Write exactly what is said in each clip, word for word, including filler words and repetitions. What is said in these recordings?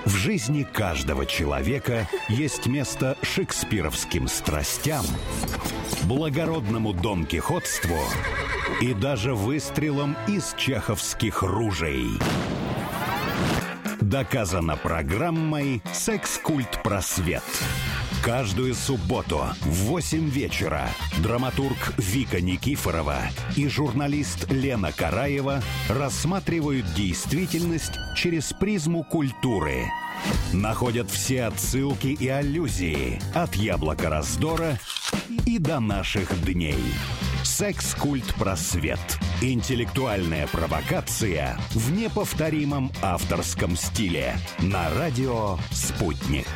В жизни каждого человека есть место шекспировским страстям, благородному донкихотству и даже выстрелам из чеховских ружей. Доказано программой «Секс-культ просвет». Каждую субботу в восемь вечера драматург Вика Никифорова и журналист Лена Караева рассматривают действительность через призму культуры. Находят все отсылки и аллюзии от яблока раздора и до наших дней. «Секс-культ просвет». Интеллектуальная провокация в неповторимом авторском стиле. На радио «Спутник».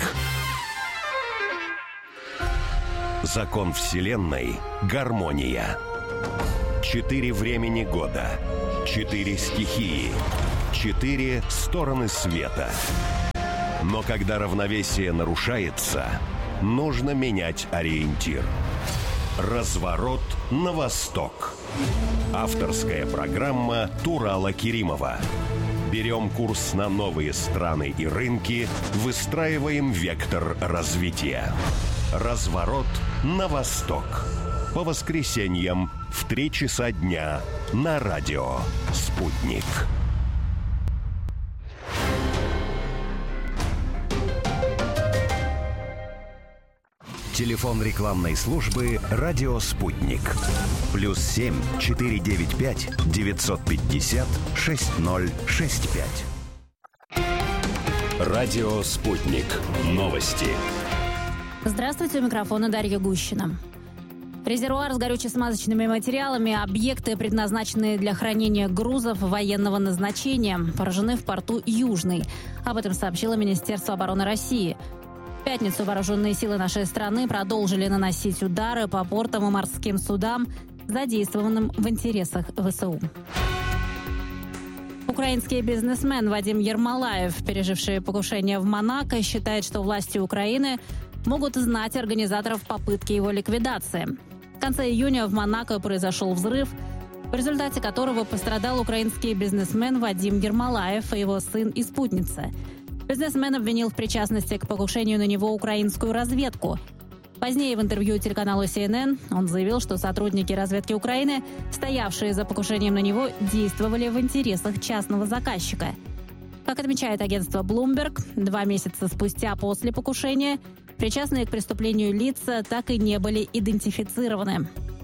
Закон Вселенной – гармония. Четыре времени года. Четыре стихии. Четыре стороны света. Но когда равновесие нарушается, нужно менять ориентир. Разворот на восток. Авторская программа Турала Керимова. Берем курс на новые страны и рынки, выстраиваем вектор развития. Разворот на восток. По воскресеньям в три часа дня на радио «Спутник». Телефон рекламной службы «Радио Спутник». Плюс семь четыре девять пять девятьсот пятьдесят шесть ноль шесть пять. Радио Спутник. Новости. Здравствуйте, у микрофона Дарья Гущина. Резервуар с горюче-смазочными материалами, объекты, предназначенные для хранения грузов военного назначения, поражены в порту Южный. Об этом сообщило Министерство обороны России. В пятницу вооруженные силы нашей страны продолжили наносить удары по портам и морским судам, задействованным в интересах ВСУ. Украинский бизнесмен Вадим Ермолаев, переживший покушение в Монако, считает, что власти Украины могут знать организаторов попытки его ликвидации. В конце июня в Монако произошел взрыв, в результате которого пострадал украинский бизнесмен Вадим Ермолаев и его сын и спутница. Бизнесмен обвинил в причастности к покушению на него украинскую разведку. Позднее в интервью телеканалу си эн эн он заявил, что сотрудники разведки Украины, стоявшие за покушением на него, действовали в интересах частного заказчика. Как отмечает агентство Bloomberg, два месяца спустя после покушения причастные к преступлению лица так и не были идентифицированы.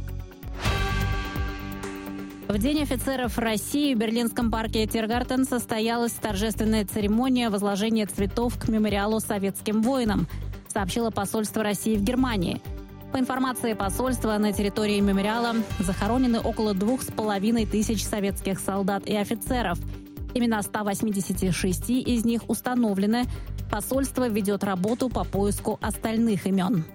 В День офицеров России в Берлинском парке Тиргартен состоялась торжественная церемония возложения цветов к мемориалу советским воинам, сообщило посольство России в Германии. По информации посольства, на территории мемориала захоронены около двух с половиной тысяч советских солдат и офицеров. Имена ста восьмидесяти шести из них установлены. Посольство ведет работу по поиску остальных имен.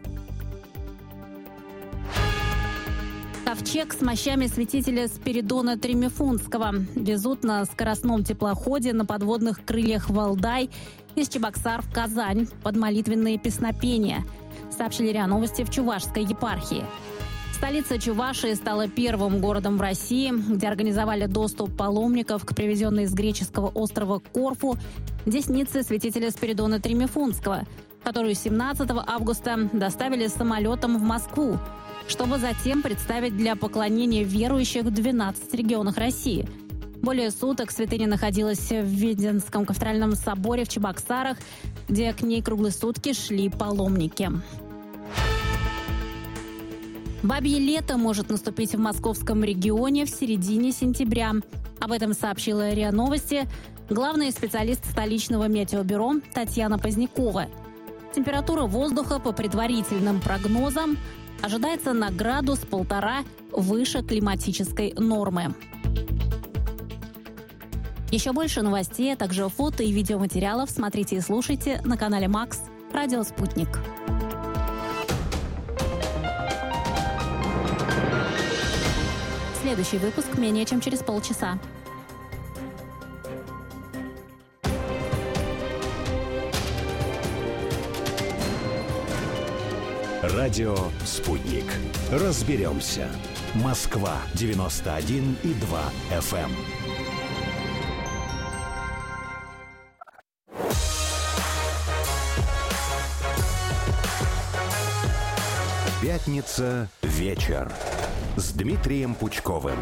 Ковчег с мощами святителя Спиридона Тремифунтского везут на скоростном теплоходе на подводных крыльях «Валдай» из Чебоксар в Казань под молитвенные песнопения, сообщили РИА Новости в Чувашской епархии. Столица Чувашии стала первым городом в России, где организовали доступ паломников к привезенной из греческого острова Корфу деснице святителя Спиридона Тремифунтского, которую семнадцатого августа доставили самолетом в Москву, чтобы затем представить для поклонения верующих в двенадцати регионах России. Более суток святыня находилась в Веденском кафедральном соборе в Чебоксарах, где к ней круглые сутки шли паломники. Бабье лето может наступить в московском регионе в середине сентября. Об этом сообщила РИА Новости главный специалист столичного метеобюро Татьяна Позднякова. Температура воздуха по предварительным прогнозам ожидается на градус-полтора выше климатической нормы. Еще больше новостей, а также фото и видеоматериалов смотрите и слушайте на канале Макс «Радио Спутник». Следующий выпуск менее чем через полчаса. Радио «Спутник». Разберемся. Москва девяносто один и два эф эм. Пятница вечер с Дмитрием Пучковым.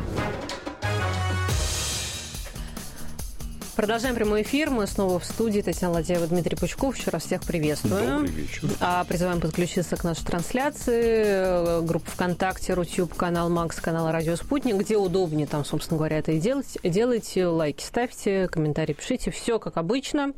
Продолжаем прямой эфир. Мы снова в студии. Татьяна Ладеева, Дмитрий Пучков. Еще раз всех приветствую. Добрый вечер. А, призываем подключиться к нашей трансляции. Группа ВКонтакте, Рутюб, канал Макс, канал Радио Спутник. Где удобнее, там, собственно говоря, это и делать. Делайте, лайки ставьте, комментарии пишите. Все как обычно.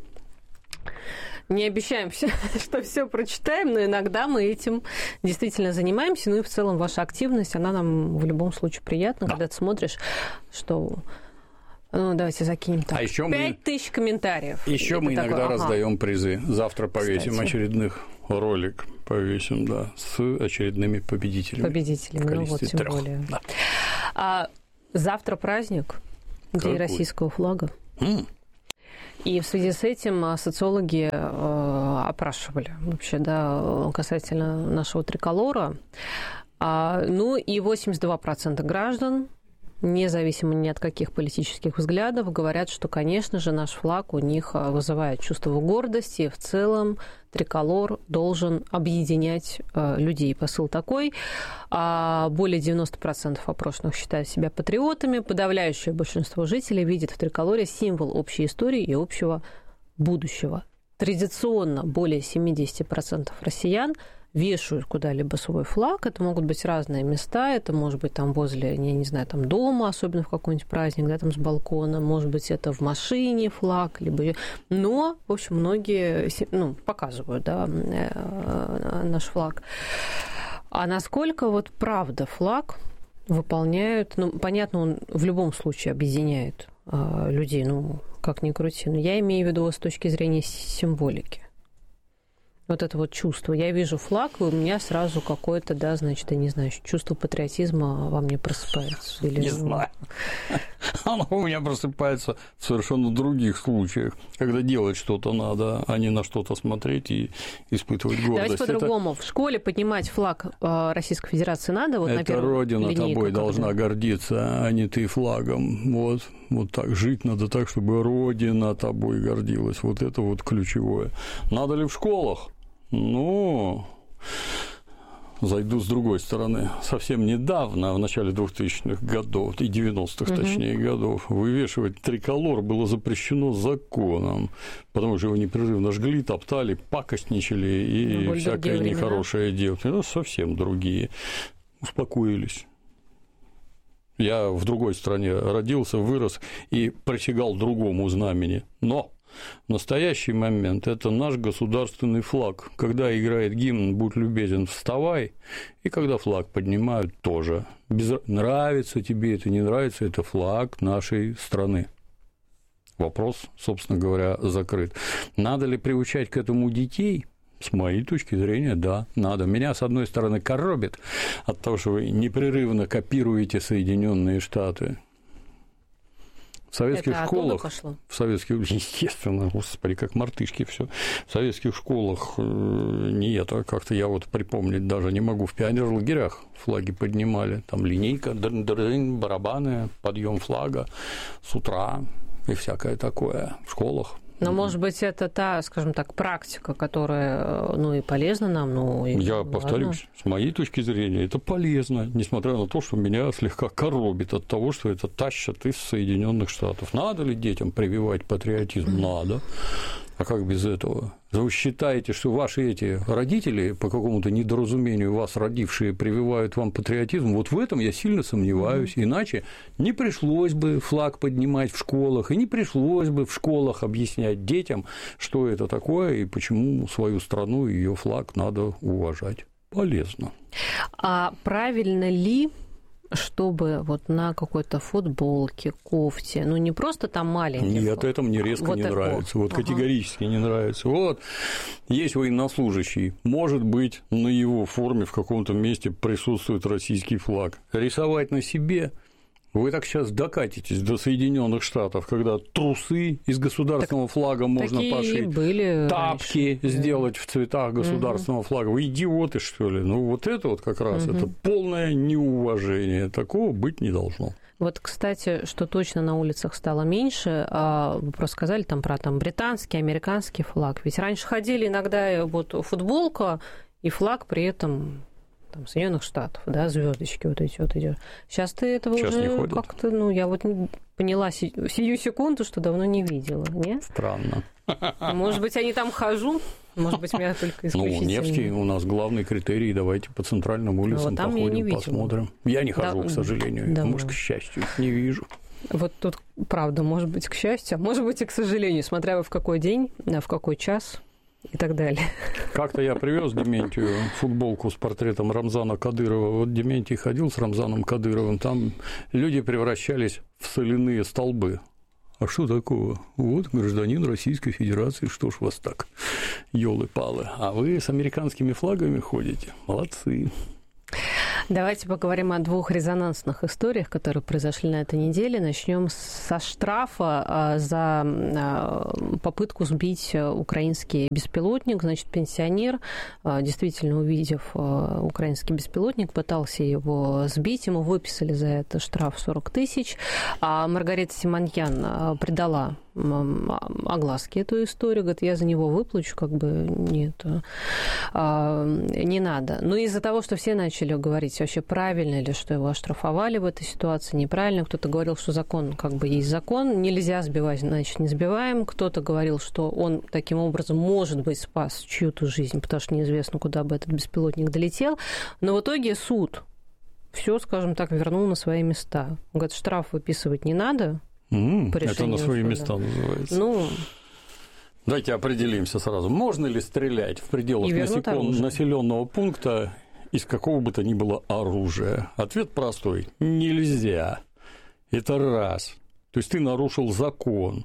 Не обещаем, что все прочитаем, но иногда мы этим действительно занимаемся. Ну и в целом ваша активность, она нам в любом случае приятна, да. Когда ты смотришь, что... Ну, давайте закинем так. А еще пять мы... тысяч комментариев. Еще и мы иногда такой, ага. раздаем призы. Завтра повесим Кстати. очередных ролик. Повесим, да, с очередными победителями. Победителями, ну вот, тем трех. более. Да. А, завтра праздник, День Какой? российского флага. М? И в связи с этим социологи э, опрашивали вообще, да, касательно нашего триколора. А, ну и восемьдесят два процента граждан, независимо ни от каких политических взглядов, говорят, что, конечно же, наш флаг у них вызывает чувство гордости, и в целом триколор должен объединять э, людей. Посыл такой. А более девяносто процентов опрошенных считают себя патриотами. Подавляющее большинство жителей видит в триколоре символ общей истории и общего будущего. Традиционно более семьдесят процентов россиян вешают куда-либо свой флаг. Это могут быть разные места. Это может быть там возле, я не знаю, там дома, особенно в какой-нибудь праздник, да, там с балкона. Может быть, это в машине флаг. Либо... Но, в общем, многие ну, показывают, да, наш флаг. А насколько вот правда флаг выполняют... Ну, понятно, он в любом случае объединяет людей, ну, как ни крути. Но я имею в виду с точки зрения символики. Вот это вот чувство. Я вижу флаг, и у меня сразу какое-то, да, значит, я не знаю, чувство патриотизма во мне просыпается. Или... Не знаю. Оно у меня просыпается в совершенно других случаях, когда делать что-то надо, а не на что-то смотреть и испытывать гордость. Давайте по-другому. Это... В школе поднимать флаг Российской Федерации надо? Вот, это на Родина линейку, тобой должна когда... гордиться, а не ты флагом. Вот. Вот так жить надо так, чтобы Родина тобой гордилась. Вот это вот ключевое. Надо ли в школах? Ну, зайду с другой стороны. Совсем недавно, в начале двухтысячных годов, и девяностых, угу. точнее, годов, вывешивать триколор было запрещено законом, потому что его непрерывно жгли, топтали, пакостничали и ну, всякое нехорошее делать. Это совсем другие. Успокоились. Я в другой стране родился, вырос и присягал другому знамени. Но в настоящий момент это наш государственный флаг. Когда играет гимн «Будь любезен, вставай», и когда флаг поднимают, тоже. Без... Нравится тебе это, не нравится, это флаг нашей страны. Вопрос, собственно говоря, закрыт. Надо ли приучать к этому детей? С моей точки зрения, да, надо. Меня, с одной стороны, коробит от того, что вы непрерывно копируете Соединенные Штаты. В советских Это школах, в советских, естественно, господи, как мартышки все. В советских школах не это, как-то я вот припомнить даже не могу. В пионерлагерях флаги поднимали, там линейка, дрын-дрын, барабаны, подъем флага с утра и всякое такое в школах. Но, может быть, это та, скажем так, практика, которая, ну, и полезна нам, ну, и Я ладно. повторюсь, с моей точки зрения, это полезно, несмотря на то, что меня слегка коробит от того, что это тащат из Соединенных Штатов. Надо ли детям прививать патриотизм? Надо. А как без этого? Вы считаете, что ваши эти родители, по какому-то недоразумению вас родившие, прививают вам патриотизм? Вот в этом я сильно сомневаюсь. Иначе не пришлось бы флаг поднимать в школах, и не пришлось бы в школах объяснять детям, что это такое и почему свою страну и ее флаг надо уважать. Полезно. А правильно ли, чтобы вот на какой-то футболке, кофте, ну не просто там маленький. Нет, это мне резко вот не такого. нравится, вот ага. категорически не нравится. Вот есть военнослужащий, может быть, на его форме в каком-то месте присутствует российский флаг. Рисовать на себе. Вы так сейчас докатитесь до Соединенных Штатов, когда трусы из государственного так флага можно пошить, были тапки раньше. сделать в цветах государственного угу. флага. Вы идиоты, что ли? Ну, вот это вот как раз угу. это полное неуважение. Такого быть не должно. Вот, кстати, что точно на улицах стало меньше, вы просто сказали там про там, британский, американский флаг. Ведь раньше ходили иногда вот футболка и флаг при этом там, Соединенных Штатов, да, звездочки вот эти вот идет. Сейчас ты этого Сейчас уже как-то, ну, я вот поняла сию секунду, что давно не видела, нет? Странно. Может быть, я не там хожу? Может быть, меня только исключительно... Ну, нефти у нас главный критерий. Давайте по центральным улицам вот походим, я посмотрим. Я не хожу, да, к сожалению. Да, может, к счастью, не вижу. Вот тут, правда, может быть, к счастью, а может быть, и к сожалению, смотря в какой день, в какой час и так далее. Как-то я привез Дементию футболку с портретом Рамзана Кадырова. Вот Дементий ходил с Рамзаном Кадыровым, там люди превращались в соляные столбы. А что такого? Вот гражданин Российской Федерации, что ж вас так, ёлы-палы. А вы с американскими флагами ходите? Молодцы. Давайте поговорим о двух резонансных историях, которые произошли на этой неделе. Начнем со штрафа за попытку сбить украинский беспилотник. Значит, пенсионер, действительно увидев украинский беспилотник, пытался его сбить. Ему выписали за это штраф сорок тысяч. А Маргарита Симоньян придала огласки эту историю, говорит, я за него выплачу, как бы нет, не надо. Но из-за того, что все начали говорить, вообще правильно ли, что его оштрафовали в этой ситуации, неправильно, кто-то говорил, что закон как бы есть закон, нельзя сбивать, значит, не сбиваем, кто-то говорил, что он таким образом, может быть, спас чью-то жизнь, потому что неизвестно, куда бы этот беспилотник долетел, но в итоге суд все, скажем так, вернул на свои места. Он говорит, штраф выписывать не надо. Mm, это на свои суда. Места называется. Ну, давайте определимся сразу. Можно ли стрелять в пределах насеком... населенного пункта из какого бы то ни было оружия? Ответ простой. Нельзя. Это раз. То есть ты нарушил закон.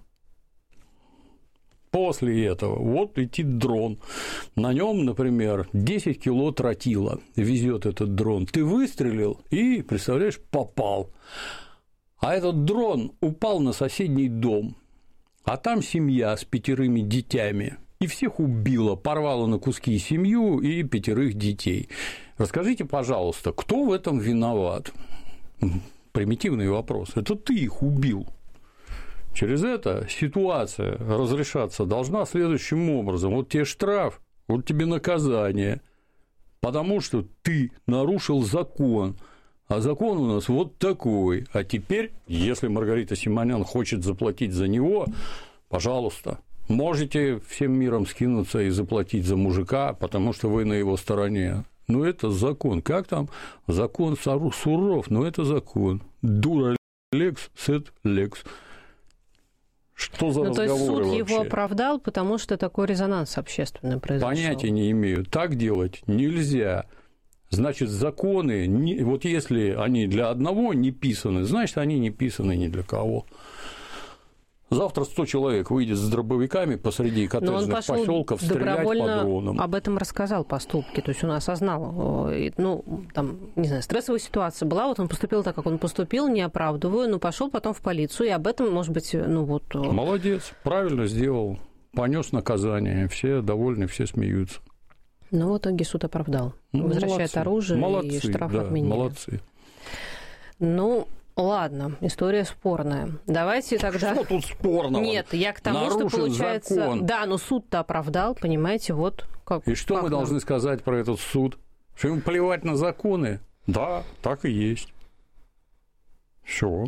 После этого вот летит дрон. На нем, например, десять кило тротила везет этот дрон. Ты выстрелил и, представляешь, попал. А этот дрон упал на соседний дом, а там семья с пятерыми детьми, и всех убила, порвала на куски семью и пятерых детей. Расскажите, пожалуйста, кто в этом виноват? Примитивный вопрос. Это ты их убил. Через это ситуация разрешаться должна следующим образом. Вот тебе штраф, вот тебе наказание, потому что ты нарушил закон. А закон у нас вот такой. А теперь, если Маргарита Симоньян хочет заплатить за него, пожалуйста, можете всем миром скинуться и заплатить за мужика, потому что вы на его стороне. Но это закон. Как там? Закон суров, но это закон. Дура лекс, сет лекс. Что за ну, разговоры то есть суд вообще? Его оправдал, потому что такой резонанс общественный произошел. Понятия не имею. Так делать нельзя. Значит, законы, вот если они для одного не писаны, значит, они не писаны ни для кого. Завтра сто человек выйдет с дробовиками посреди коттеджных поселков стрелять по дронам. Об этом рассказал поступки, то есть он осознал, ну, там, не знаю, стрессовая ситуация была, вот он поступил так, как он поступил, не оправдываю, но пошел потом в полицию, и об этом, может быть, ну вот... Молодец, правильно сделал, понес наказание, все довольны, все смеются. Но в итоге суд оправдал. Ну, Возвращает молодцы, оружие молодцы, и штраф да, отменили. Молодцы. Ну, ладно, история спорная. Давайте тогда... Что тут спорного? Нет, я к тому, нарушил что получается... закон. Да, но суд-то оправдал, понимаете, вот как... И что как мы нам? должны сказать про этот суд? Что ему плевать на законы? Да, так и есть. Все.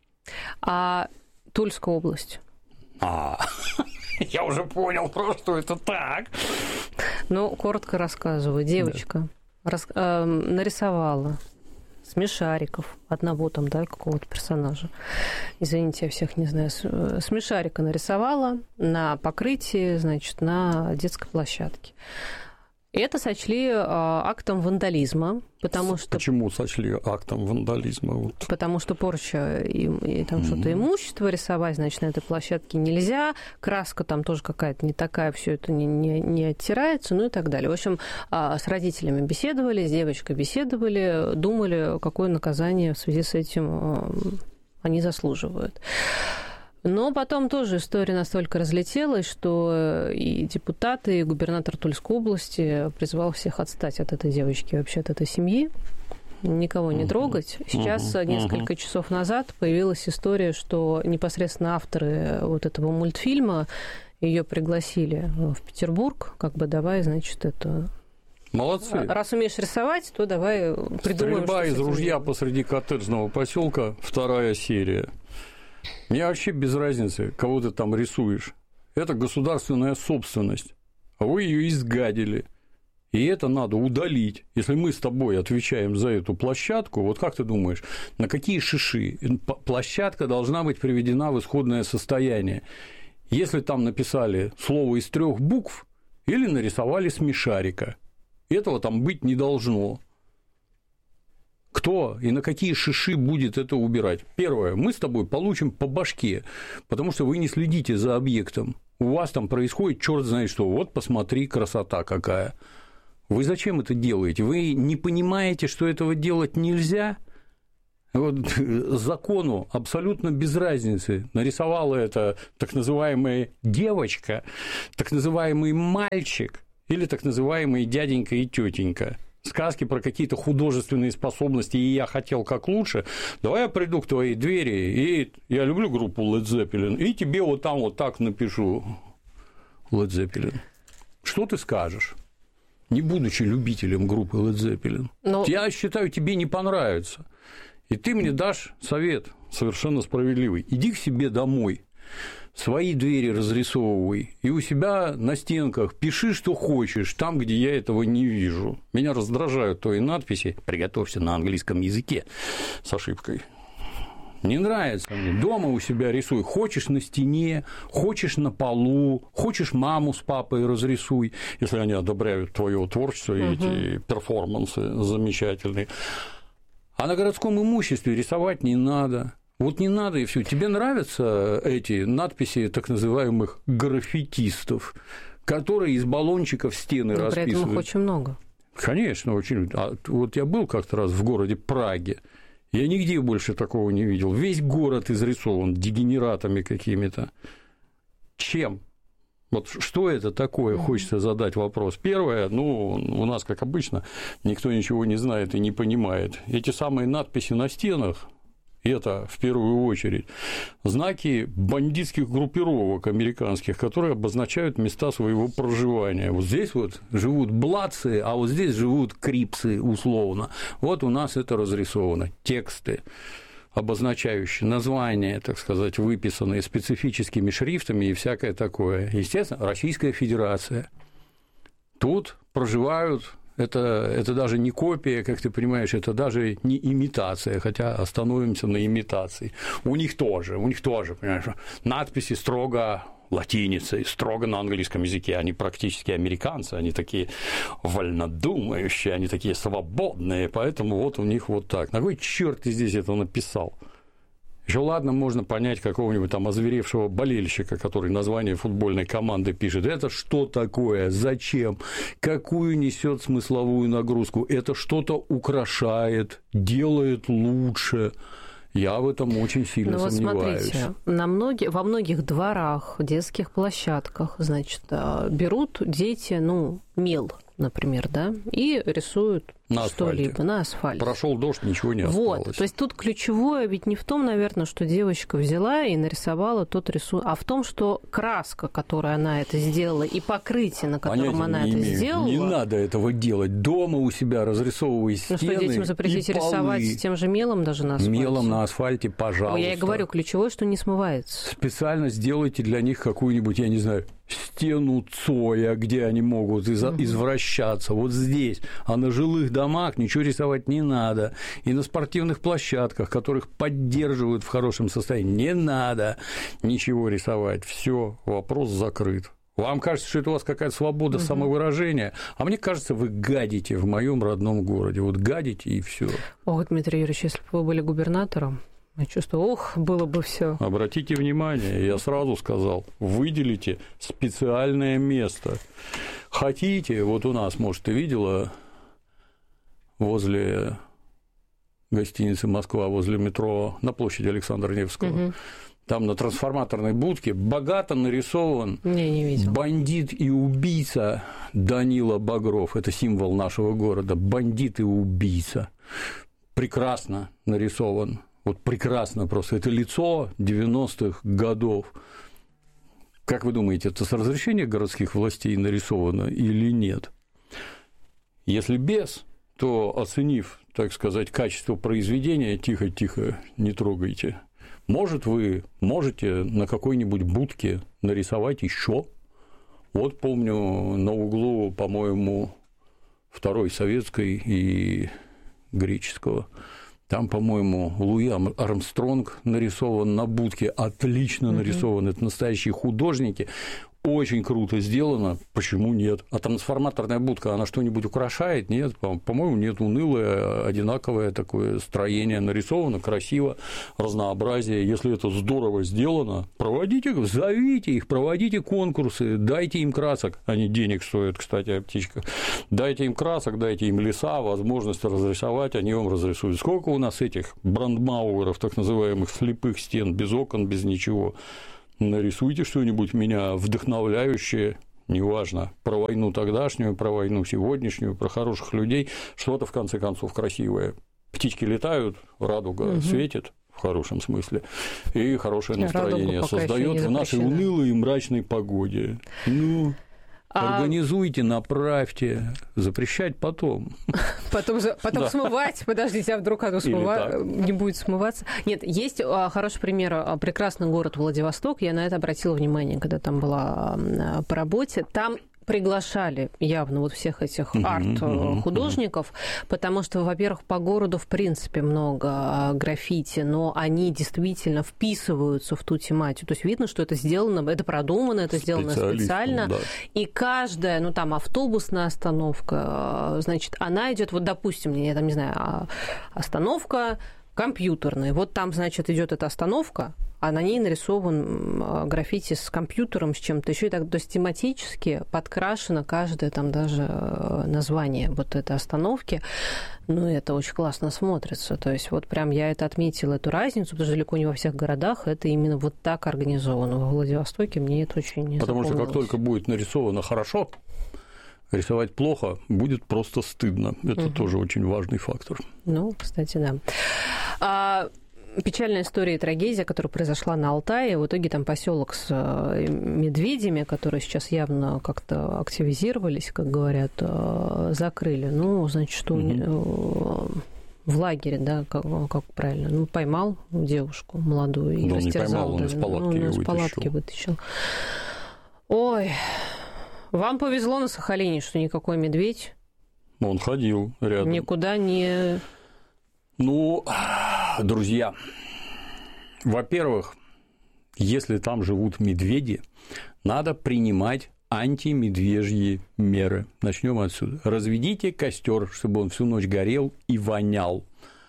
А Тульская область? А, я уже понял просто, что это так. Ну, коротко рассказываю. Девочка да. рас... э, нарисовала смешариков одного там, да, какого-то персонажа. Извините, я всех не знаю. Смешарика нарисовала на покрытии, значит, на детской площадке. И это сочли э, актом вандализма, потому что... Почему сочли актом вандализма? Вот. Потому что порча и, и там mm-hmm. что-то имущество рисовать, значит, на этой площадке нельзя, краска там тоже какая-то не такая, все это не, не, не оттирается, ну и так далее. В общем, э, с родителями беседовали, с девочкой беседовали, думали, какое наказание в связи с этим э, они заслуживают. Но потом тоже история настолько разлетелась, что и депутаты, и губернатор Тульской области призвал всех отстать от этой девочки, вообще от этой семьи, никого не трогать. Сейчас, uh-huh. несколько uh-huh. часов назад, появилась история, что непосредственно авторы вот этого мультфильма ее пригласили в Петербург, как бы давай, значит, это... Молодцы. Раз умеешь рисовать, то давай придумаем. Стрельба из ружья делать. Посреди коттеджного поселка, вторая серия. Мне вообще без разницы, кого ты там рисуешь. Это государственная собственность, а вы ее изгадили. И это надо удалить. Если мы с тобой отвечаем за эту площадку, вот как ты думаешь, на какие шиши? Площадка должна быть приведена в исходное состояние. Если там написали слово из трех букв или нарисовали смешарика, этого там быть не должно. Кто и на какие шиши будет это убирать? Первое, мы с тобой получим по башке, потому что вы не следите за объектом. У вас там происходит черт знает что. Вот посмотри, красота какая. Вы зачем это делаете? Вы не понимаете, что этого делать нельзя? Вот закону абсолютно без разницы. Нарисовала это так называемая девочка, так называемый мальчик или так называемый дяденька и тетенька. Сказки про какие-то художественные способности, и я хотел как лучше. Давай я приду к твоей двери, и я люблю группу Led Zeppelin, и тебе вот там вот так напишу Led Zeppelin. Что ты скажешь? Не будучи любителем группы Led Zeppelin. Но... Я считаю, тебе не понравится. И ты мне дашь совет совершенно справедливый. Иди к себе домой, свои двери разрисовывай, и у себя на стенках пиши, что хочешь, там, где я этого не вижу. Меня раздражают твои надписи «Приготовься на английском языке» с ошибкой. Не нравится мне. Дома у себя рисуй. Хочешь на стене, хочешь на полу, хочешь маму с папой разрисуй, если они одобряют твое творчество и угу. эти перформансы замечательные. А на городском имуществе рисовать не надо. Вот не надо, и все. Тебе нравятся эти надписи так называемых граффитистов, которые из баллончиков стены но расписывают? При этом их очень много. Конечно, очень. А вот я был как-то раз в городе Праге. Я нигде больше такого не видел. Весь город изрисован дегенератами какими-то. Чем? Вот что это такое, хочется задать вопрос. Первое, ну, у нас, как обычно, никто ничего не знает и не понимает. Эти самые надписи на стенах, это, в первую очередь, знаки бандитских группировок американских, которые обозначают места своего проживания. Вот здесь вот живут бладцы, а вот здесь живут крипсы, условно. Вот у нас это разрисовано. Тексты, обозначающие названия, так сказать, выписанные специфическими шрифтами и всякое такое. Естественно, Российская Федерация. Тут проживают... Это, это даже не копия, как ты понимаешь, это даже не имитация, хотя остановимся на имитации. У них тоже, у них тоже, понимаешь, надписи строго латиницей, строго на английском языке. Они практически американцы, они такие вольнодумающие, они такие свободные, поэтому вот у них вот так. На кой черт ты здесь это написал? Еще ладно, можно понять какого-нибудь там озверевшего болельщика, который название футбольной команды пишет. Это что такое? Зачем? Какую несет смысловую нагрузку? Это что-то украшает, делает лучше. Я в этом очень сильно ну, сомневаюсь. Вот смотрите, на многие, во многих дворах, детских площадках, значит, берут дети, ну, мел, например, да, и рисуют на что-либо на асфальте. Прошел дождь, ничего не осталось. Вот, то есть тут ключевое ведь не в том, наверное, что девочка взяла и нарисовала тот рисунок, а в том, что краска, которой она это сделала, и покрытие, на котором Понятия она это имею. сделала... Не надо этого делать. Дома у себя разрисовывай стены. Ну что, детям запретить и рисовать полы. С тем же мелом даже на асфальте? Мелом на асфальте, пожалуйста. Я и говорю, ключевое, что не смывается. Специально сделайте для них какую-нибудь, я не знаю, стену Цоя, где они могут из- угу. извращаться, вот здесь. А на жилых домах ничего рисовать не надо. И на спортивных площадках, которых поддерживают в хорошем состоянии, не надо ничего рисовать. Все, вопрос закрыт. Вам кажется, что это у вас какая-то свобода угу. самовыражения, а мне кажется, вы гадите в моем родном городе. Вот гадите и все. Ох, Дмитрий Юрьевич, если бы вы были губернатором, я чувствую, ох, было бы все. Обратите внимание, я сразу сказал, выделите специальное место. Хотите, вот у нас, может, ты видела возле гостиницы «Москва», возле метро на площади Александра Невского, угу. там на трансформаторной будке богато нарисован не, не видел. Бандит и убийца Данила Багров. Это символ нашего города. Бандит и убийца. Прекрасно нарисован. Вот прекрасно просто. Это лицо девяностых годов. Как вы думаете, это с разрешения городских властей нарисовано или нет? Если без, то, оценив, так сказать, качество произведения, тихо-тихо, не трогайте. Может, вы можете на какой-нибудь будке нарисовать еще. Вот помню, на углу, по-моему, Второй Советской и Греческого. Там, по-моему, Луи Армстронг нарисован на будке, отлично mm-hmm. нарисован. Это настоящие художники. Очень круто сделано. Почему нет? А трансформаторная будка, она что-нибудь украшает? Нет, по-моему, нет. Унылое, одинаковое такое строение нарисовано, красиво, разнообразие. Если это здорово сделано, проводите, зовите их, проводите конкурсы, дайте им красок. Они денег стоят, кстати, о птичках. Дайте им красок, дайте им леса, возможность разрисовать, они вам разрисуют. Сколько у нас этих брандмауэров, так называемых слепых стен, без окон, без ничего? Нарисуйте что-нибудь меня вдохновляющее, неважно, про войну тогдашнюю, про войну сегодняшнюю, про хороших людей, что-то, в конце концов, красивое. Птички летают, радуга угу. светит, в хорошем смысле, и хорошее настроение создает в нашей унылой и мрачной погоде. Ну... Организуйте, направьте, запрещать потом. Потом, потом да. смывать, подождите, а вдруг оно смыва... не будет смываться? Нет, есть хороший пример, прекрасный город Владивосток, я на это обратила внимание, когда там была по работе. Там приглашали явно вот всех этих uh-huh, арт-художников, uh-huh. потому что, во-первых, по городу в принципе много граффити, но они действительно вписываются в ту тематику. То есть видно, что это сделано, это продумано, это сделано специально. Да. И каждая, ну там автобусная остановка, значит, она идет, вот допустим, я там не знаю, остановка компьютерная. Вот там, значит, идет эта остановка, а на ней нарисован граффити с компьютером, с чем-то еще. И так, то есть тематически подкрашено каждое там даже название вот этой остановки. Ну, это очень классно смотрится. То есть вот прям я это отметила, эту разницу, потому что далеко не во всех городах это именно вот так организовано. Во Владивостоке мне это очень не Потому что как только будет нарисовано хорошо, рисовать плохо будет просто стыдно. Это угу. тоже очень важный фактор. Ну, кстати, да. А... Печальная история и трагедия, которая произошла на Алтае. В итоге там поселок с медведями, которые сейчас явно как-то активизировались, как говорят, закрыли. Ну, значит, что угу. в лагере, да, как, как правильно, ну, поймал девушку молодую и Но растерзал. Он не поймал, он из палатки, ну, он из палатки вытащил. Ой, вам повезло на Сахалине, что никакой медведь. Он ходил рядом. Никуда не... Ну, друзья, во-первых, если там живут медведи, надо принимать антимедвежьи меры. Начнем отсюда. Разведите костер, чтобы он всю ночь горел и вонял.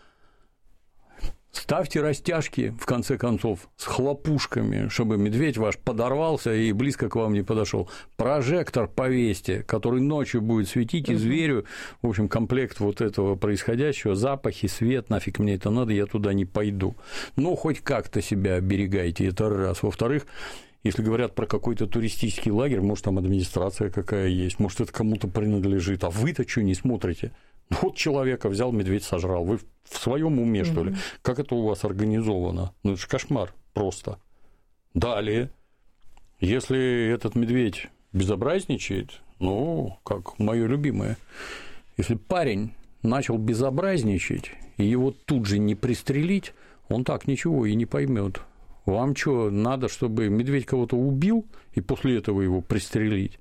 Ставьте растяжки, в конце концов, с хлопушками, чтобы медведь ваш подорвался и близко к вам не подошел. Прожектор повесьте, который ночью будет светить, и зверю, в общем, комплект вот этого происходящего, запахи, свет, нафиг мне это надо, я туда не пойду. Но хоть как-то себя оберегайте, это раз. Во-вторых, если говорят про какой-то туристический лагерь, может, там администрация какая есть, может, это кому-то принадлежит, а вы-то что не смотрите? Вот человека взял, медведь сожрал. Вы в своем уме, что ли? Как это у вас организовано? Ну, это же кошмар просто. Далее, если этот медведь безобразничает, ну, как мое любимое, если парень начал безобразничать, и его тут же не пристрелить, он так ничего и не поймет. Вам что, надо, чтобы медведь кого-то убил, и после этого его пристрелить?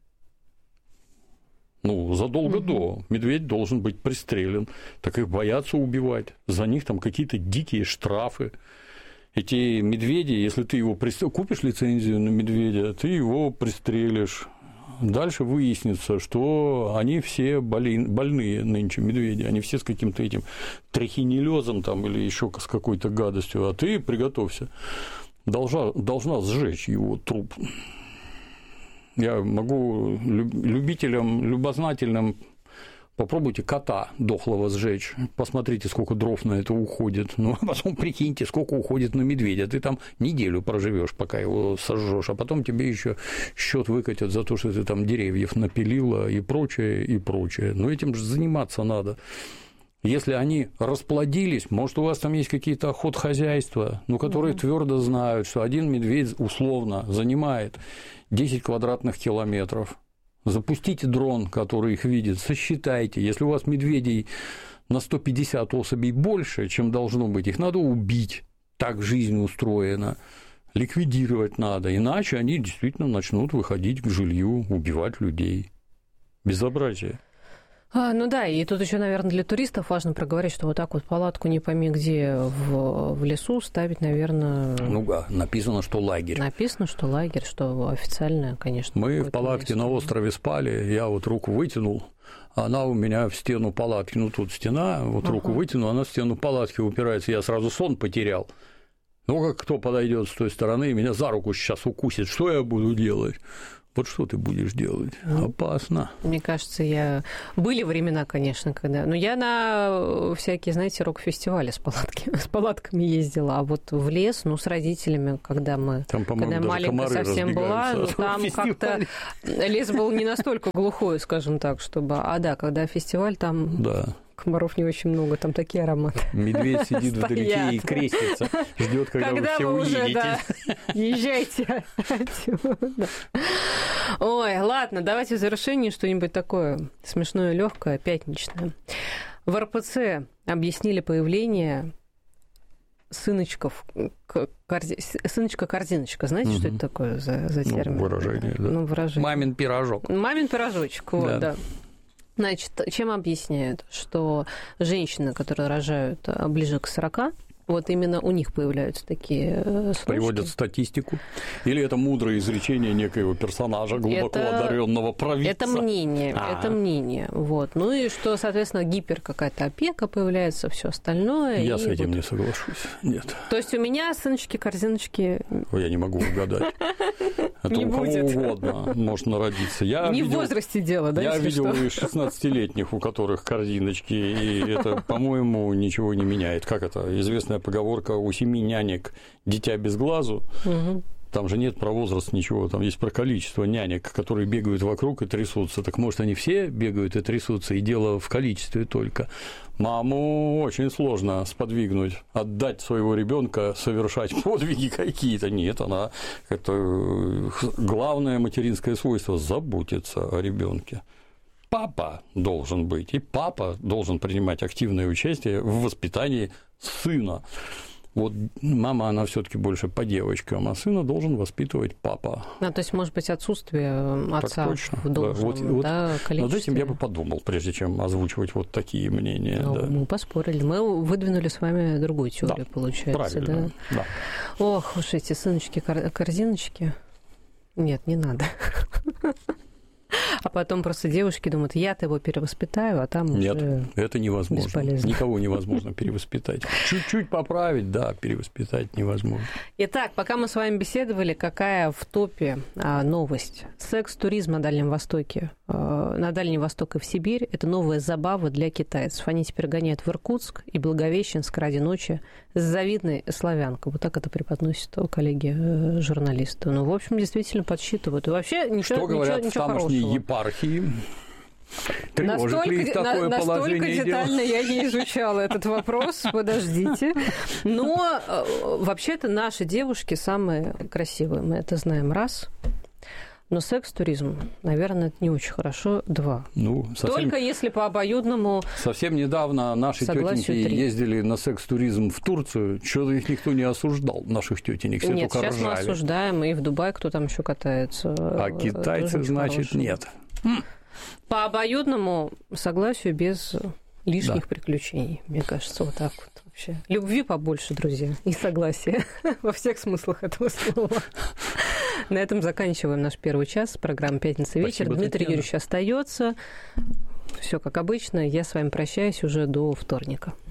Ну, задолго угу. до. Медведь должен быть пристрелен. Так их боятся убивать. За них там какие-то дикие штрафы. Эти медведи, если ты его пристрелишь, купишь лицензию на медведя, ты его пристрелишь. Дальше выяснится, что они все боли... больные нынче медведи. Они все с каким-то этим трихинеллезом там, или еще с какой-то гадостью. А ты приготовься. Должна, должна сжечь его труп. Я могу любителям, любознательным, попробуйте кота дохлого сжечь, посмотрите, сколько дров на это уходит, ну, а потом прикиньте, сколько уходит на медведя, ты там неделю проживешь, пока его сожжешь, а потом тебе еще счет выкатят за то, что ты там деревьев напилила и прочее, и прочее. Но этим же заниматься надо. Если они расплодились, может, у вас там есть какие-то охотхозяйства, ну, которые угу. твердо знают, что один медведь условно занимает десять квадратных километров. запустите дрон, который их видит, сосчитайте. Если у вас медведей на сто пятьдесят особей больше, чем должно быть, их надо убить. Так жизнь устроена. Ликвидировать надо, иначе они действительно начнут выходить к жилью, убивать людей. Безобразие. А, ну да, и тут еще, наверное, для туристов важно проговорить, что вот так вот палатку не пойми где в, в лесу ставить, наверное... Ну да, написано, что лагерь. Написано, что лагерь, что официально, конечно. Мы в палатке место. На острове спали, я вот руку вытянул, она у меня в стену палатки, ну тут стена, вот ага. руку вытянул, она в стену палатки упирается, я сразу сон потерял. Ну как кто подойдет с той стороны и меня за руку сейчас укусит, что я буду делать? Вот что ты будешь делать? Ну, опасно. Мне кажется, я... Были времена, конечно, когда... Но я на всякие, знаете, рок-фестивали с, палатки... с палатками ездила, а вот в лес, ну, с родителями, когда мы... Там, когда маленькая совсем была, ну, там как-то лес был не настолько глухой, скажем так, чтобы... А да, когда фестиваль, там... Да. Комаров не очень много, там такие ароматы. Медведь сидит вдалеке и крестится, ждет, когда, когда вы все вы уже, уедете. Да, езжайте отсюда. Ой, ладно, давайте в завершении что-нибудь такое смешное, легкое, пятничное. В эр пэ цэ объяснили появление сыночков, сыночка-корзиночка. Знаете, угу. что это такое за, за термин? Ну, выражение, да. Ну, выражение. Мамин пирожок. Мамин пирожочек, вот, да. да. Значит, чем объясняют? Что женщины, которые рожают ближе к сорока, вот именно у них появляются такие срочки. Приводят статистику? Или это мудрое изречение некоего персонажа, глубоко это, одаренного провидца? Это мнение, А-а-а. это мнение. Вот. Ну и что, соответственно, гипер какая-то опека появляется, все остальное. Я с этим вот... не соглашусь. Нет. То есть у меня сыночки-корзиночки... Я не могу угадать. Это у кого угодно может народиться. Не в возрасте дело, да? Я видел и шестнадцатилетних, у которых корзиночки, и это, по-моему, ничего не меняет. Как это? Известная поговорка «у семи нянек дитя без глазу». Угу. Там же нет про возраст ничего, там есть про количество нянек, которые бегают вокруг и трясутся. Так может, они все бегают и трясутся, и дело в количестве только. Маму очень сложно сподвигнуть, отдать своего ребенка совершать подвиги какие-то. Нет, она это главное материнское свойство – заботиться о ребенке. Папа должен быть, и папа должен принимать активное участие в воспитании сына. Вот мама, она все-таки больше по девочкам, а сына должен воспитывать папа. А, то есть, может быть, отсутствие отца точно, в должном, да, вот, да, вот количестве. Над этим я бы подумал, прежде чем озвучивать вот такие мнения. Ну, да. Мы поспорили. Мы выдвинули с вами другую теорию, да, получается. Правильно, да? да. Ох уж эти сыночки-корзиночки. Нет, не надо. А потом просто девушки думают, я-то его перевоспитаю, а там Нет, уже это невозможно. Бесполезно. Никого невозможно перевоспитать. Чуть-чуть поправить, да, перевоспитать невозможно. Итак, пока мы с вами беседовали, какая в топе а, новость? Секс-туризм на Дальнем Востоке, а, на Дальний Восток и в Сибирь – это новая забава для китайцев. Они теперь гоняют в Иркутск и Благовещенск ради ночи с завидной славянкой. Вот так это преподносят коллеги-журналисты. Ну, в общем, действительно подсчитывают. И вообще ничего, Что говорят ничего, ничего в тамошней хорошего. епархии? Тревожит Настолько, ли их такое на, положение настолько детально дел? я не изучала этот вопрос, подождите. Но вообще-то наши девушки самые красивые, мы это знаем, раз. Но секс-туризм, наверное, это не очень хорошо, два. Ну, совсем, Только если по обоюдному совсем недавно наши тетеньки ездили на секс-туризм в Турцию, что-то их никто не осуждал, наших тетенек, все нет, только ржали. Нет, сейчас мы осуждаем, и в Дубае кто там еще катается. А китайцы, значит, хорошие. Нет. По обоюдному согласию без лишних да. приключений, мне кажется, вот так вот вообще. Любви побольше, друзья, и согласия во всех смыслах этого слова. На этом заканчиваем наш первый час программы «Пятница вечер». Спасибо, Дмитрий Татьяна. Юрьевич остается. Все как обычно. Я с вами прощаюсь уже до вторника.